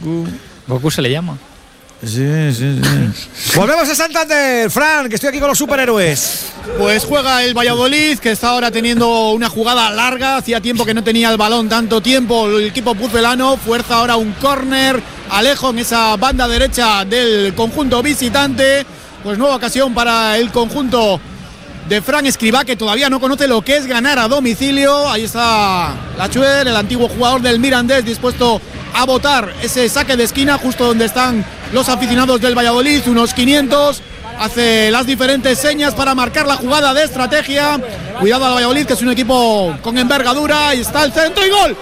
Goku se le llama. Sí. Volvemos a Santander, Fran, que estoy aquí con los superhéroes. Pues juega el Valladolid, que está ahora teniendo una jugada larga. Hacía tiempo que no tenía el balón tanto tiempo el equipo pucelano. Fuerza ahora un córner. Alejo en esa banda derecha del conjunto visitante. Pues nueva ocasión para el conjunto de Fran Escribá, que todavía no conoce lo que es ganar a domicilio. Ahí está Lachuer, el antiguo jugador del Mirandés, dispuesto a botar ese saque de esquina justo donde están los aficionados del Valladolid, unos 500. Hace las diferentes señas para marcar la jugada de estrategia. Cuidado al Valladolid, que es un equipo con envergadura. Ahí está el centro y gol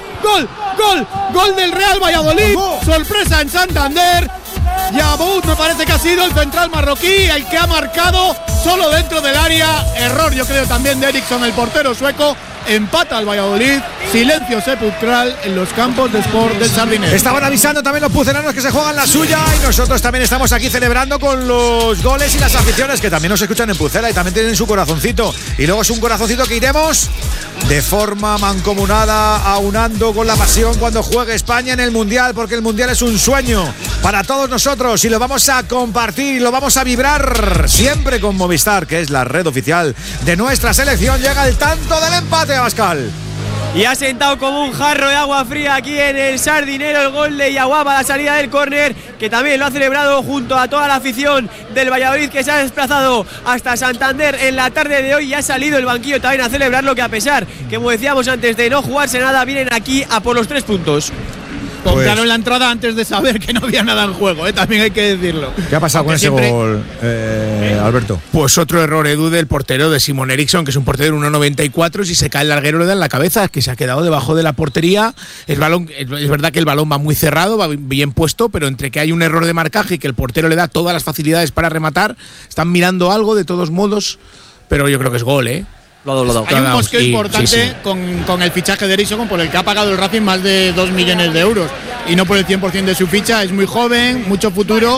del Real Valladolid. Sorpresa en Santander. Yabout me parece que ha sido el central marroquí el que ha marcado solo dentro del área. Error, yo creo, también de Eriksson, el portero sueco. Empata al Valladolid. Silencio sepulcral en los campos de Sport del Sardinero. Estaban avisando también los pucelanos que se juegan la suya, y nosotros también estamos aquí celebrando con los goles y las aficiones que también nos escuchan en Pucela y también tienen su corazoncito. Y luego es un corazoncito que iremos de forma mancomunada, aunando con la pasión cuando juegue España en el Mundial, porque el Mundial es un sueño para todos nosotros y lo vamos a compartir, lo vamos a vibrar siempre con Movistar, que es la red oficial de nuestra selección. Llega el tanto del empate, Abascal. Y ha sentado como un jarro de agua fría aquí en el Sardinero el gol de Yaguaba a la salida del córner, que también lo ha celebrado junto a toda la afición del Valladolid, que se ha desplazado hasta Santander en la tarde de hoy y ha salido el banquillo también a celebrarlo, que a pesar que, como decíamos antes, de no jugarse nada, vienen aquí a por los 3 puntos. Compraron la entrada antes de saber que no había nada en juego, también hay que decirlo. ¿Qué ha pasado con ese gol, Alberto? Pues otro error, Edu, del portero de Simon Eriksson, que es un portero de 1,94, si se cae el larguero le da en la cabeza, que se ha quedado debajo de la portería. Es verdad que el balón va muy cerrado, va bien puesto, pero entre que hay un error de marcaje y que el portero le da todas las facilidades para rematar, están mirando algo de todos modos, pero yo creo que es gol, ¿eh? Hay un mosqueo importante con el fichaje de Eriksson, por el que ha pagado el Racing más de 2 millones de euros y no por el 100% de su ficha. Es muy joven, mucho futuro,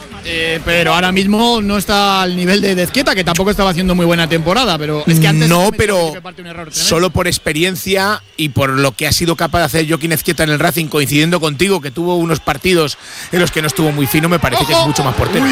pero ahora mismo no está al nivel de Ezquieta, que tampoco estaba haciendo muy buena temporada, pero es que antes no, pero solo por experiencia y por lo que ha sido capaz de hacer Joaquín Ezquieta en el Racing, coincidiendo contigo, que tuvo unos partidos en los que no estuvo muy fino, me parece que es mucho más portero.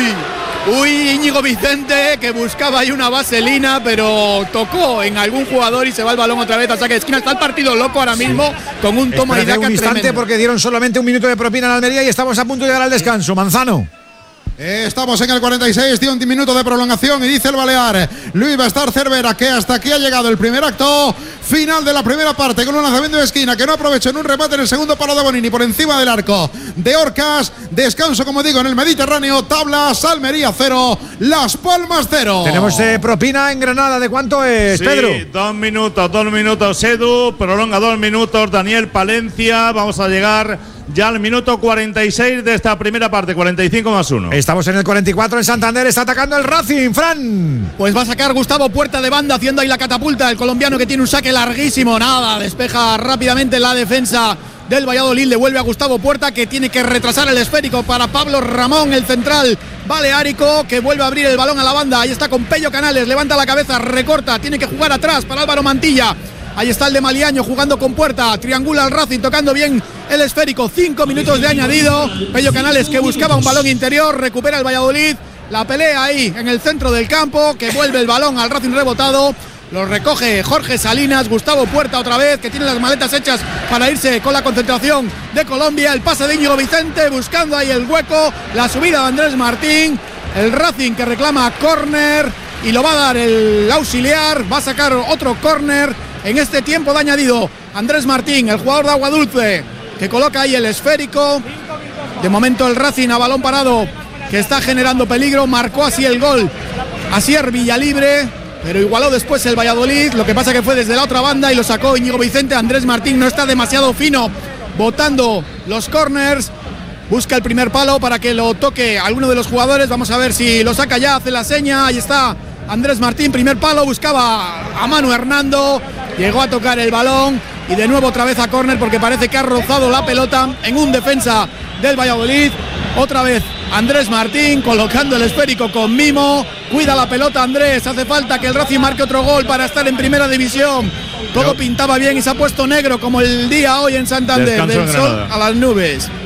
Uy, Íñigo Vicente, que buscaba ahí una vaselina, pero tocó en algún jugador y se va el balón otra vez al saque de esquina. Está el partido loco ahora mismo con un toma y daca un instante tremendo. Porque dieron solamente un minuto de propina en Almería y estamos a punto de llegar al descanso. Manzano. Estamos en el 46, tiene un minuto de prolongación y dice el Balear Luis Bastar Cervera que hasta aquí ha llegado el primer acto final de la primera parte, con un lanzamiento de esquina que no aprovechó en un remate en el segundo palo de Bonini por encima del arco de Orcas. Descanso, como digo, en el Mediterráneo. Tablas, Almería 0, Las Palmas 0. Tenemos propina en Granada. ¿De cuánto es, sí, Pedro? 2 minutos, Edu. Prolonga 2 minutos, Daniel Palencia. Vamos a llegar ya al minuto 46 de esta primera parte, 45 más 1. Estamos en el 44 en Santander, está atacando el Racing, Fran. Pues va a sacar Gustavo Puerta de banda, haciendo ahí la catapulta, el colombiano, que tiene un saque larguísimo. Nada, despeja rápidamente la defensa del Valladolid, le vuelve a Gustavo Puerta, que tiene que retrasar el esférico para Pablo Ramón, el central baleárico, que vuelve a abrir el balón a la banda. Ahí está con Pello Canales, levanta la cabeza, recorta, tiene que jugar atrás para Álvaro Mantilla. Ahí está el de Maliaño jugando con Puerta, triangula al Racing, tocando bien el esférico. 5 minutos de añadido. Pello Canales, que buscaba un balón interior, recupera el Valladolid. La pelea ahí en el centro del campo, que vuelve el balón al Racing rebotado. Lo recoge Jorge Salinas. Gustavo Puerta otra vez, que tiene las maletas hechas para irse con la concentración de Colombia. El pase de Íñigo Vicente, buscando ahí el hueco. La subida de Andrés Martín. El Racing, que reclama córner y lo va a dar el auxiliar. Va a sacar otro córner en este tiempo de añadido. Andrés Martín, el jugador de Agua Dulce, que coloca ahí el esférico. De momento el Racing a balón parado, que está generando peligro. Marcó así el gol Asier Villalibre, pero igualó después el Valladolid. Lo que pasa que fue desde la otra banda y lo sacó Íñigo Vicente. Andrés Martín no está demasiado fino botando los corners. Busca el primer palo para que lo toque alguno de los jugadores. Vamos a ver si lo saca ya, hace la seña. Ahí está Andrés Martín, primer palo. Buscaba a Manu Hernando, llegó a tocar el balón y de nuevo otra vez a córner, porque parece que ha rozado la pelota en un defensa del Valladolid. Otra vez Andrés Martín colocando el esférico con mimo. Cuida la pelota Andrés, hace falta que el Racing marque otro gol para estar en primera división. Todo pintaba bien y se ha puesto negro como el día hoy en Santander. Del sol a las nubes.